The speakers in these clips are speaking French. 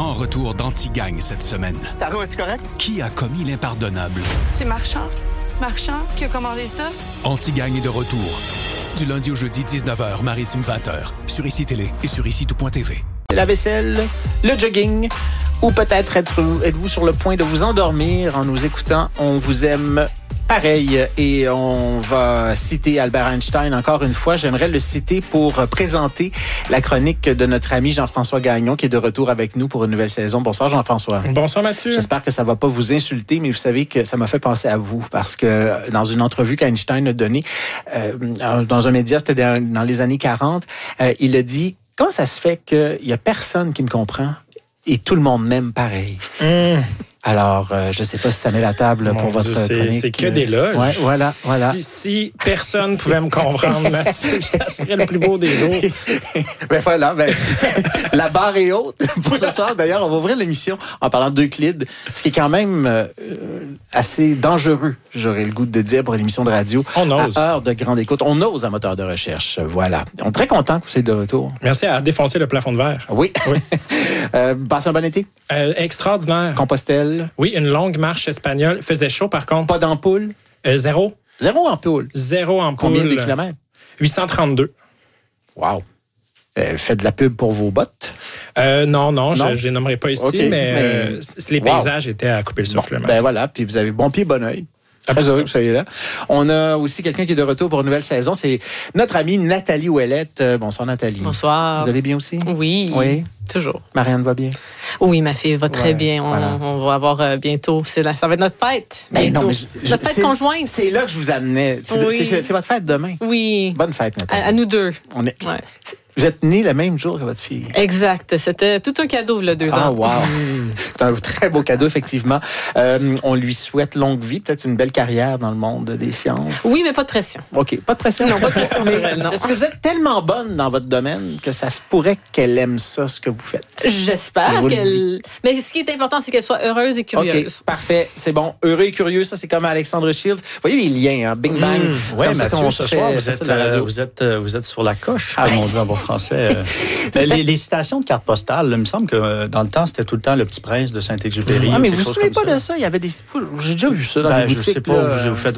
grand retour d'Anti-Gang cette semaine. Taro, es-tu correct? Qui a commis l'impardonnable? C'est Marchand. Marchand qui a commandé ça? Anti-Gang est de retour. Du lundi au jeudi, 19h, Maritime 20h. Sur ICI Télé et sur ICI-tout.tv. La vaisselle, le jogging, ou peut-être êtes-vous sur le point de vous endormir en nous écoutant. On vous aime pareil et on va citer Albert Einstein encore une fois. J'aimerais le citer pour présenter la chronique de notre ami Jean-François Gagnon qui est de retour avec nous pour une nouvelle saison. Bonsoir Jean-François. Bonsoir Mathieu. J'espère que ça va pas vous insulter, mais vous savez que ça m'a fait penser à vous parce que dans une entrevue qu'Einstein a donnée dans un média, c'était dans les années 40, il a dit: comment ça se fait qu'il y a personne qui me comprend et tout le monde m'aime pareil? Alors, je ne sais pas si ça met la table pour votre chronique. C'est que des loges. Ouais, voilà. Si personne pouvait me comprendre, Mathieu, ça serait le plus beau des jours. La barre est haute pour ce soir. D'ailleurs, on va ouvrir l'émission en parlant d'Euclide, ce qui est quand même assez dangereux, j'aurais le goût de dire, pour l'émission de radio. On ose. À heure de grande écoute. On ose un moteur de recherche. Voilà. On est très content que vous soyez de retour. Merci à défoncer le plafond de verre. Oui. Passez un bon été. Extraordinaire. Compostelle. Oui, une longue marche espagnole. Faisait chaud, par contre. Pas d'ampoule? Zéro. Zéro ampoule? Zéro ampoule. Combien de kilomètres? 832. Wow. Faites de la pub pour vos bottes? Non. Je ne les nommerai pas ici, okay, mais les paysages étaient à couper le souffle. Ben voilà, puis vous avez bon pied, bon oeil. Très heureux que vous soyez là. On a aussi quelqu'un qui est de retour pour une nouvelle saison. C'est notre amie Nathalie Ouellette. Bonsoir Nathalie. Bonsoir. Vous allez bien aussi? Oui. Toujours. Marianne va bien? Oui, ma fille va très bien. On va avoir bientôt. Ça va être notre fête. Ben non, mais notre fête conjointe. C'est là que je vous amenais. C'est votre fête demain. Oui. Bonne fête, Nathalie. À nous deux. Vous êtes nés le même jour que votre fille. Exact. C'était tout un cadeau, là, 2 ans. Ah, wow. C'est un très beau cadeau, effectivement. On lui souhaite longue vie, peut-être une belle carrière dans le monde des sciences. Oui, mais pas de pression. OK, pas de pression. Non, pas de pression sur elle, non. Est-ce que vous êtes tellement bonne dans votre domaine que ça se pourrait qu'elle aime ça, ce que vous faites? J'espère qu'elle... Mais ce qui est important, c'est qu'elle soit heureuse et curieuse. OK, parfait. C'est bon. Heureux et curieux, ça, c'est comme Alexandre Shields. Vous voyez les liens, hein? Bing bang. Oui, Mathieu, ce soir, vous êtes sur la coche, comme on dit en bon français. Les citations de cartes postales, il me semble que dans le temps, c'était tout le temps Le Petit Prince de Saint-Exupéry. Ah, mais vous ne vous souvenez pas de ça? Il y avait des... J'ai déjà vu ça dans les boutiques. Je ne sais pas où vous faites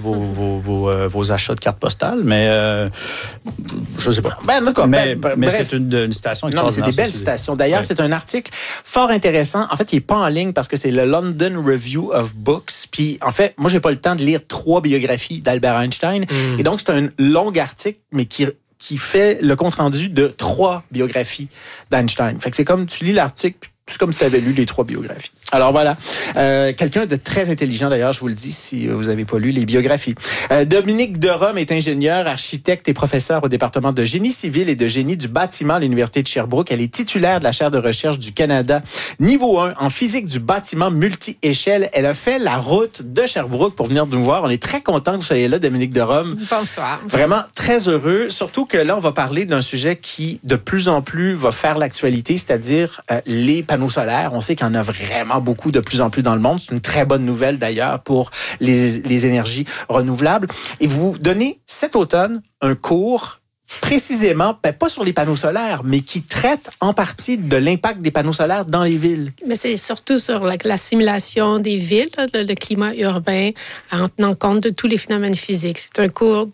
vos achats de cartes postales, mais je ne sais pas. Mais c'est une citation extraordinaire. Non, c'est des belles citations. D'ailleurs, c'est un article fort intéressant. En fait, il n'est pas en ligne parce que c'est le London Review of Books. Puis, en fait, moi, j'ai pas le temps de lire 3 biographies d'Albert Einstein. Et donc, c'est un long article, mais qui fait le compte-rendu de 3 biographies d'Einstein. Fait que c'est comme, tu lis l'article, puis c'est comme si tu avais lu les 3 biographies. Alors voilà. Quelqu'un de très intelligent, d'ailleurs, je vous le dis, si vous n'avez pas lu les biographies. Dominique Derome est ingénieure, architecte et professeur au département de génie civil et de génie du bâtiment à l'Université de Sherbrooke. Elle est titulaire de la chaire de recherche du Canada niveau 1 en physique du bâtiment multi-échelle. Elle a fait la route de Sherbrooke pour venir nous voir. On est très content que vous soyez là, Dominique Derome. Bonsoir. Vraiment très heureux. Surtout que là, on va parler d'un sujet qui, de plus en plus, va faire l'actualité, c'est-à-dire les panneaux solaires. On sait qu'il y en a vraiment beaucoup de plus en plus dans le monde. C'est une très bonne nouvelle d'ailleurs pour les énergies renouvelables. Et vous donnez cet automne un cours précisément, pas sur les panneaux solaires, mais qui traite en partie de l'impact des panneaux solaires dans les villes. Mais c'est surtout sur la simulation des villes, le climat urbain, en tenant compte de tous les phénomènes physiques. C'est un cours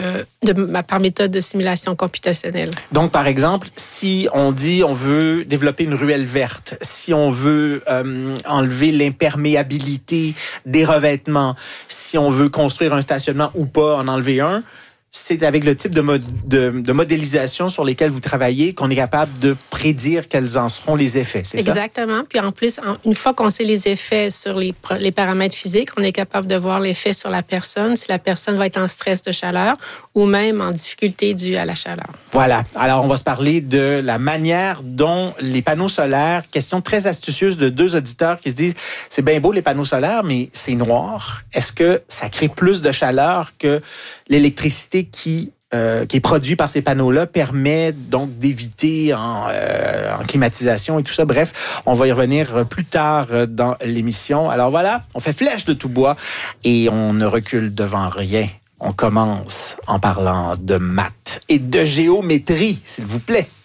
par méthode de simulation computationnelle. Donc, par exemple, si on dit on veut développer une ruelle verte, si on veut enlever l'imperméabilité des revêtements, si on veut construire un stationnement ou pas, en enlever un, c'est avec le type de modélisation sur lesquels vous travaillez qu'on est capable de prédire quels en seront les effets, c'est ça? Exactement. Puis en plus, une fois qu'on sait les effets sur les paramètres physiques, on est capable de voir l'effet sur la personne, si la personne va être en stress de chaleur ou même en difficulté due à la chaleur. Voilà. Alors, on va se parler de la manière dont les panneaux solaires, question très astucieuse de 2 auditeurs qui se disent, c'est bien beau les panneaux solaires, mais c'est noir. Est-ce que ça crée plus de chaleur que l'électricité qui est produit par ces panneaux-là permet donc d'éviter en climatisation et tout ça. Bref, on va y revenir plus tard dans l'émission. Alors voilà, on fait flèche de tout bois et on ne recule devant rien. On commence en parlant de maths et de géométrie, s'il vous plaît.